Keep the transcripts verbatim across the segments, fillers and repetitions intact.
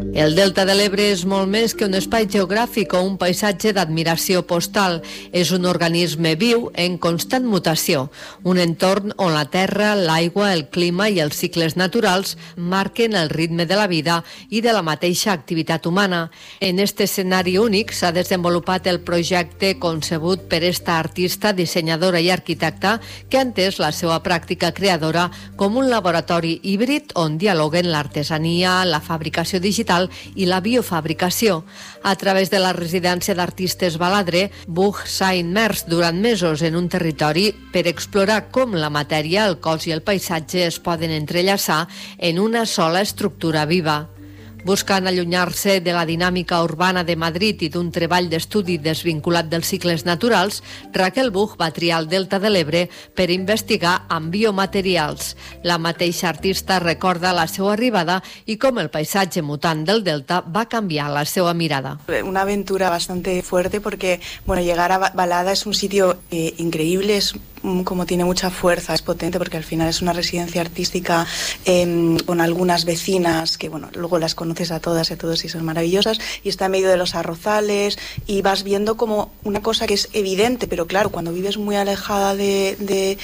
El Delta de l'Ebre és molt més que un espai geogràfic o un paisatge d'admiració postal. És un organisme viu en constant mutació, un entorn on la terra, l'aigua, el clima i els cicles naturals marquen el ritme de la vida i de la mateixa activitat humana. En aquest escenari únic s'ha desenvolupat el projecte concebut per esta artista, dissenyadora i arquitecta que ha entès la seva pràctica creadora com un laboratori híbrid on dialoguen l'artesania, la fabricació digital i la biofabricació. A través de la residència d'artistes Baladre, Buch s'ha immers durant mesos en un territori per explorar com la matèria, el cos i el paisatge es poden entrellaçar en una sola estructura viva. Buscant allunyar-se de la dinàmica urbana de Madrid i d'un treball d'estudi desvinculat dels cicles naturals, Raquel Buch va triar el Delta de l'Ebre per investigar amb biomaterials. La mateixa artista recorda la seva arribada i com el paisatge mutant del Delta va canviar la seva mirada. Una aventura bastante fuerte porque, bueno, llegar a Balada es un sitio eh, increíble, es como tiene mucha fuerza, es potente porque al final es una residencia artística eh, con algunas vecinas que, bueno, luego las conoces a todas y a todos y son maravillosas, y está en medio de los arrozales y vas viendo como una cosa que es evidente, pero claro, cuando vives muy alejada de, de,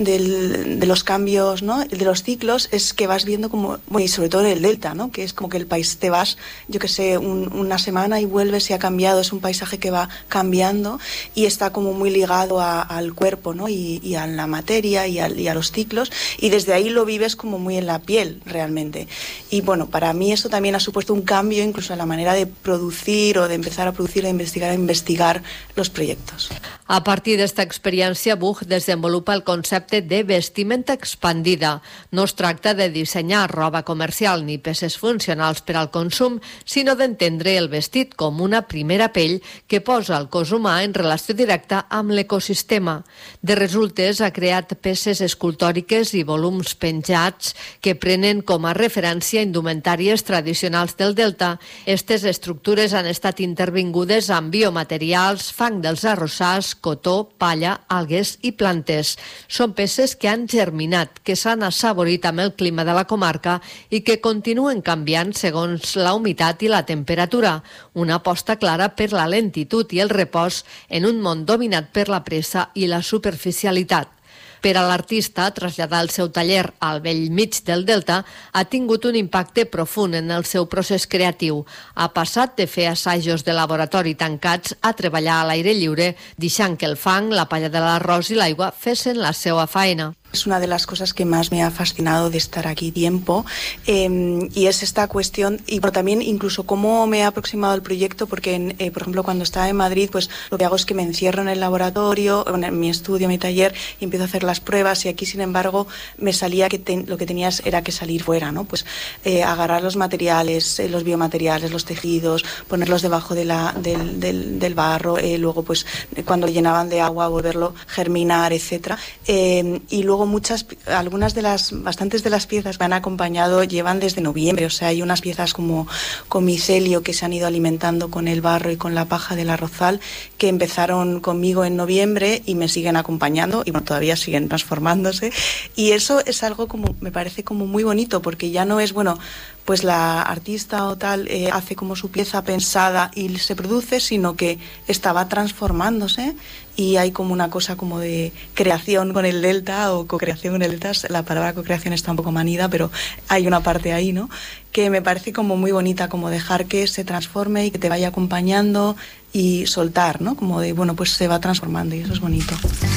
de, de los cambios, ¿no?, de los ciclos, es que vas viendo como, bueno, y sobre todo en el Delta, ¿no?, que es como que el país, te vas, yo que sé, un, una semana y vuelves y ha cambiado, es un paisaje que va cambiando y está como muy ligado a, al cuerpo, ¿no?, y y a la materia y a, y a los ciclos, y desde ahí lo vives como muy en la piel realmente. Y bueno, para mí eso también ha supuesto un cambio incluso en la manera de producir o de empezar a producir, a investigar, a investigar los proyectos. A partir d'esta experiència, Buch desenvolupa el concepte de vestimenta expandida. No es tracta de dissenyar roba comercial ni peces funcionals per al consum, sinó d'entendre el vestit com una primera pell que posa el cos humà en relació directa amb l'ecosistema. De resultes, ha creat peces escultòriques i volums penjats que prenen com a referència indumentàries tradicionals del Delta. Estes estructures han estat intervingudes amb biomaterials, fang dels arrossars, cotó, palla, algues i plantes. Són peces que han germinat, que s'han assaborit amb el clima de la comarca i que continuen canviant segons la humitat i la temperatura. Una aposta clara per la lentitud i el repòs en un món dominat per la pressa i la superficialitat. Per a l'artista, traslladar el seu taller al bell mig del Delta ha tingut un impacte profund en el seu procés creatiu. Ha passat de fer assajos de laboratori tancats a treballar a l'aire lliure, deixant que el fang, la palla de l'arròs i l'aigua fessin la seva faena. Es una de las cosas que más me ha fascinado de estar aquí tiempo eh, y es esta cuestión, y bueno, también incluso cómo me ha aproximado el proyecto, porque en, eh, por ejemplo cuando estaba en Madrid, pues lo que hago es que me encierro en el laboratorio, en mi estudio, mi taller, y empiezo a hacer las pruebas, y aquí sin embargo me salía que te, lo que tenías era que salir fuera, ¿no? Pues eh, agarrar los materiales, eh, los biomateriales, los tejidos, ponerlos debajo de la, del, del, del barro, eh, luego pues cuando lo llenaban de agua volverlo germinar, etcétera, eh, y luego muchas, algunas de las, bastantes de las piezas que me han acompañado llevan desde noviembre, o sea, hay unas piezas como con micelio que se han ido alimentando con el barro y con la paja del arrozal, que empezaron conmigo en noviembre y me siguen acompañando y bueno, todavía siguen transformándose, y eso es algo como, me parece como muy bonito, porque ya no es, bueno, pues la artista o tal eh, hace como su pieza pensada y se produce, sino que estaba transformándose, y hay como una cosa como de creación con el Delta o co-creación con el Delta. La palabra co-creación está un poco manida, pero hay una parte ahí, ¿no?, que me parece como muy bonita, como dejar que se transforme y que te vaya acompañando y soltar, ¿no?, como de, bueno, pues se va transformando, y eso es bonito.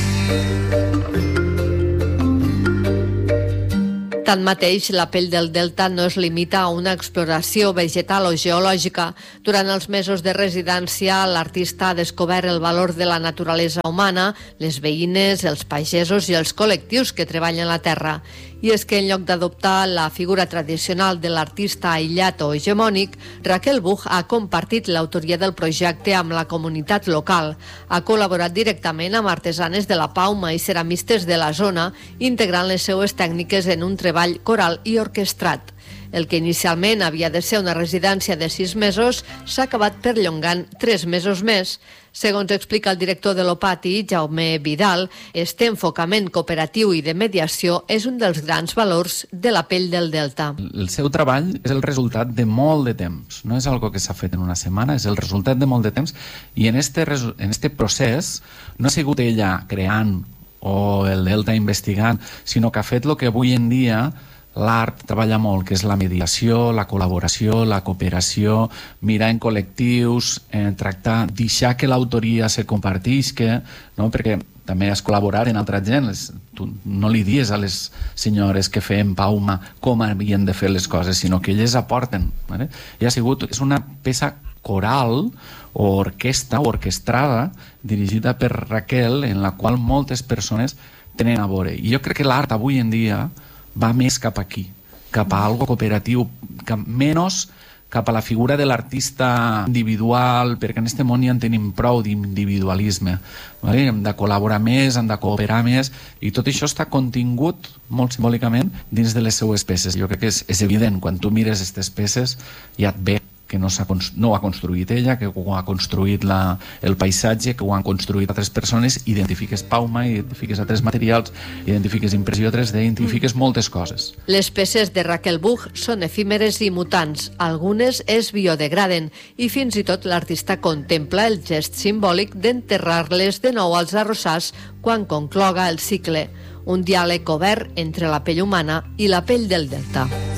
Tanmateix, la pell del Delta no es limita a una exploració vegetal o geològica. Durant els mesos de residència, l'artista ha descobert el valor de la naturalesa humana, les veïnes, els pagesos i els col·lectius que treballen la terra. I és que en lloc d'adoptar la figura tradicional de l'artista aïllat o hegemònic, Raquel Buch ha compartit l'autoria del projecte amb la comunitat local. Ha col·laborat directament amb artesanes de la Pauma i ceramistes de la zona, integrant les seues tècniques en un treball coral i orquestrat. El que inicialment havia de ser una residència de sis mesos s'ha acabat perllongant tres mesos més. Segons explica el director de l'Opati, Jaume Vidal, este enfocament cooperatiu i de mediació és un dels grans valors de la pell del Delta. El seu treball és el resultat de molt de temps, no és algo que s'ha fet en una setmana, és el resultat de molt de temps, i en este, en este procés no ha sigut ella creant o el Delta investigant, sinó que ha fet el que avui en dia l'art treballa molt, que és la mediació, la col·laboració, la cooperació, mirar en col·lectius, eh, tractar, deixar que l'autoria se compartisca, no? Perquè també és col·laborar en altra gent. Les, tu no li dies a les senyores que feien Pauma com havien de fer les coses, sinó que elles aporten. Vale? I ha sigut, és una peça coral o orquestra o orquestrada dirigida per Raquel, en la qual moltes persones tenen a veure. I jo crec que l'art avui en dia va més cap aquí, cap a algo cooperatiu, cap, menys cap a la figura de l'artista individual, perquè en aquest món ja en tenim prou d'individualisme. Vale? Hem de col·laborar més, hem de cooperar més, i tot això està contingut molt simbòlicament dins de les seues peces. Jo crec que és, és evident, quan tu mires aquestes peces ja et ve que no, no ho ha construït ella, que ho ha construït la, el paisatge, que ho han construït altres persones, identifiques Pauma, identifiques altres materials, identifiques impressió tres D, identifiques moltes coses. Les peces de Raquel Buch són efímeres i mutants, algunes es biodegraden i fins i tot l'artista contempla el gest simbòlic d'enterrar-les de nou als arrossars quan concloga el cicle, un diàleg obert entre la pell humana i la pell del Delta.